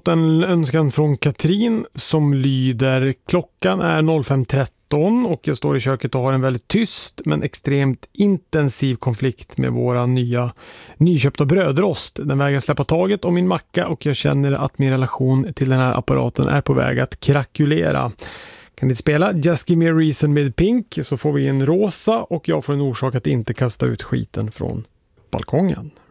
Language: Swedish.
fått en önskan från Katrin som lyder: klockan är 05.13 och jag står i köket och har en väldigt tyst men extremt intensiv konflikt med våra nyköpta brödrost. Den vägrar släppa taget om min macka och jag känner att min relation till den här apparaten är på väg att krackulera. Kan ni spela Just Give Me a Reason med Pink, så får vi en rosa och jag får en orsak att inte kasta ut skiten från balkongen.